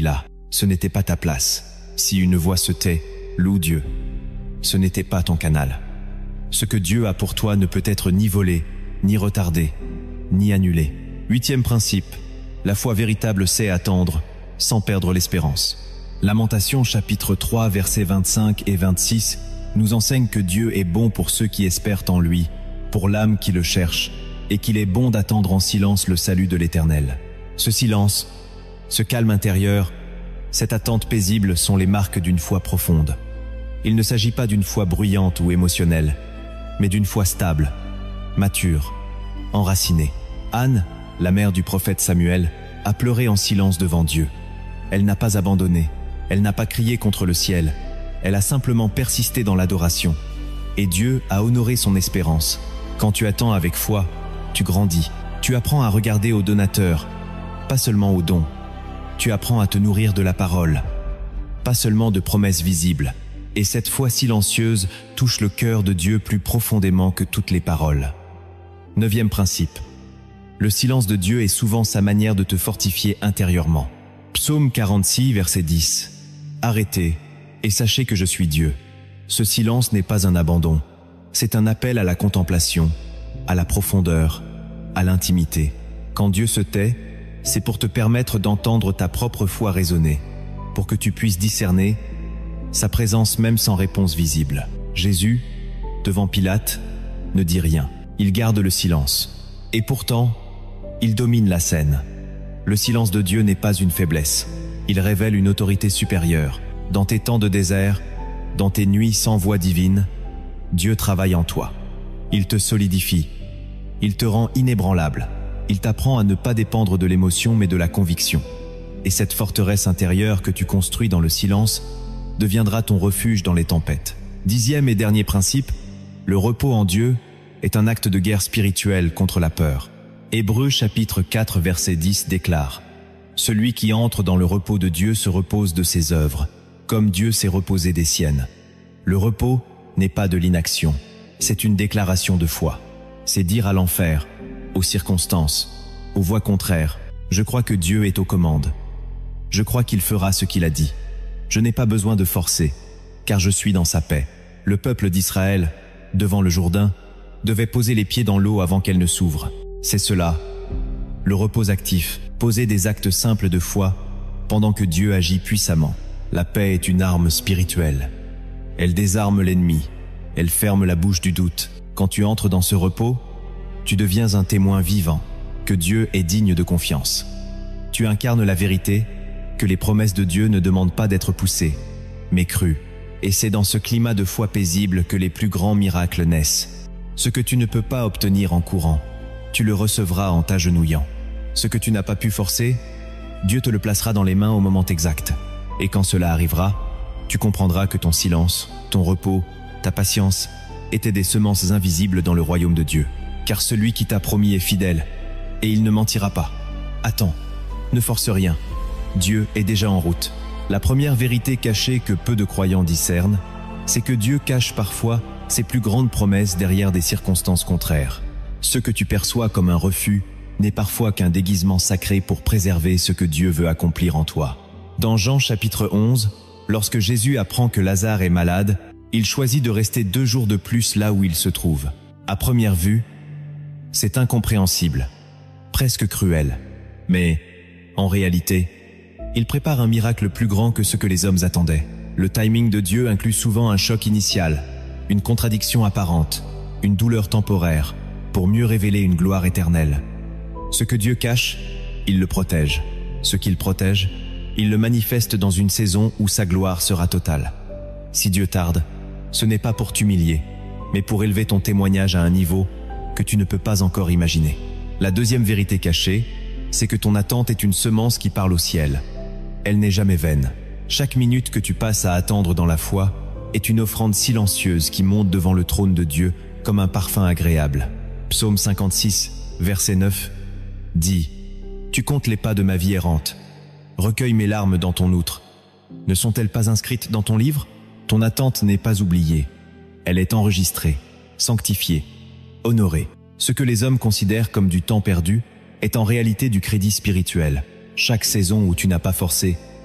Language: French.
là. Ce n'était pas ta place. Si une voix se tait, loue Dieu. Ce n'était pas ton canal. Ce que Dieu a pour toi ne peut être ni volé, ni retardé, ni annulé. 8e principe. La foi véritable sait attendre, sans perdre l'espérance. Lamentation chapitre 3 versets 25 et 26 nous enseigne que Dieu est bon pour ceux qui espèrent en lui, pour l'âme qui le cherche, et qu'il est bon d'attendre en silence le salut de l'Éternel. Ce silence, ce calme intérieur, cette attente paisible sont les marques d'une foi profonde. Il ne s'agit pas d'une foi bruyante ou émotionnelle, mais d'une foi stable, mature, enracinée. Anne, la mère du prophète Samuel, a pleuré en silence devant Dieu. Elle n'a pas abandonné, elle n'a pas crié contre le ciel, elle a simplement persisté dans l'adoration. Et Dieu a honoré son espérance. Quand tu attends avec foi, tu grandis. Tu apprends à regarder au donateur, pas seulement aux dons. Tu apprends à te nourrir de la parole, pas seulement de promesses visibles. Et cette foi silencieuse touche le cœur de Dieu plus profondément que toutes les paroles. 9e principe. Le silence de Dieu est souvent sa manière de te fortifier intérieurement. Psaume 46, verset 10. Arrêtez et sachez que je suis Dieu. Ce silence n'est pas un abandon. C'est un appel à la contemplation, à la profondeur, à l'intimité. Quand Dieu se tait, c'est pour te permettre d'entendre ta propre foi résonner, pour que tu puisses discerner sa présence même sans réponse visible. Jésus, devant Pilate, ne dit rien. Il garde le silence. Et pourtant, il domine la scène. Le silence de Dieu n'est pas une faiblesse. Il révèle une autorité supérieure. Dans tes temps de désert, dans tes nuits sans voix divine, Dieu travaille en toi. Il te solidifie. Il te rend inébranlable. Il t'apprend à ne pas dépendre de l'émotion mais de la conviction. Et cette forteresse intérieure que tu construis dans le silence deviendra ton refuge dans les tempêtes. 10e et dernier principe, le repos en Dieu est un acte de guerre spirituelle contre la peur. Hébreux chapitre 4 verset 10 déclare « Celui qui entre dans le repos de Dieu se repose de ses œuvres, comme Dieu s'est reposé des siennes. » Le repos n'est pas de l'inaction, c'est une déclaration de foi. C'est dire à l'enfer, aux circonstances, aux voix contraires, « Je crois que Dieu est aux commandes. Je crois qu'il fera ce qu'il a dit. Je n'ai pas besoin de forcer, car je suis dans sa paix. » Le peuple d'Israël, devant le Jourdain, devait poser les pieds dans l'eau avant qu'elle ne s'ouvre. C'est cela, le repos actif, poser des actes simples de foi pendant que Dieu agit puissamment. La paix est une arme spirituelle. Elle désarme l'ennemi, elle ferme la bouche du doute. Quand tu entres dans ce repos, tu deviens un témoin vivant que Dieu est digne de confiance. Tu incarnes la vérité, que les promesses de Dieu ne demandent pas d'être poussées, mais crues. Et c'est dans ce climat de foi paisible que les plus grands miracles naissent. Ce que tu ne peux pas obtenir en courant, tu le recevras en t'agenouillant. Ce que tu n'as pas pu forcer, Dieu te le placera dans les mains au moment exact. Et quand cela arrivera, tu comprendras que ton silence, ton repos, ta patience étaient des semences invisibles dans le royaume de Dieu. Car celui qui t'a promis est fidèle, et il ne mentira pas. Attends, ne force rien. Dieu est déjà en route. La première vérité cachée que peu de croyants discernent, c'est que Dieu cache parfois ses plus grandes promesses derrière des circonstances contraires. Ce que tu perçois comme un refus n'est parfois qu'un déguisement sacré pour préserver ce que Dieu veut accomplir en toi. Dans Jean chapitre 11, lorsque Jésus apprend que Lazare est malade, il choisit de rester 2 jours de plus là où il se trouve. À première vue, c'est incompréhensible, presque cruel. Mais, en réalité, il prépare un miracle plus grand que ce que les hommes attendaient. Le timing de Dieu inclut souvent un choc initial, une contradiction apparente, une douleur temporaire, pour mieux révéler une gloire éternelle. Ce que Dieu cache, il le protège. Ce qu'il protège, il le manifeste dans une saison où sa gloire sera totale. Si Dieu tarde, ce n'est pas pour t'humilier, mais pour élever ton témoignage à un niveau que tu ne peux pas encore imaginer. La deuxième vérité cachée, c'est que ton attente est une semence qui parle au ciel. Elle n'est jamais vaine. Chaque minute que tu passes à attendre dans la foi est une offrande silencieuse qui monte devant le trône de Dieu comme un parfum agréable. Psaume 56, verset 9, dit « Tu comptes les pas de ma vie errante. Recueille mes larmes dans ton outre. Ne sont-elles pas inscrites dans ton livre ? Ton attente n'est pas oubliée. Elle est enregistrée, sanctifiée, honorée. Ce que les hommes considèrent comme du temps perdu est en réalité du crédit spirituel. Chaque saison où tu n'as pas forcé